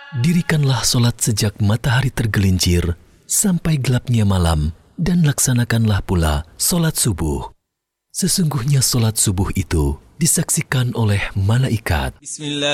Dirikanlah solat sejak matahari tergelincir sampai gelapnya malam, dan laksanakanlah pula solat subuh. Sesungguhnya solat subuh itu disaksikan oleh malaikat.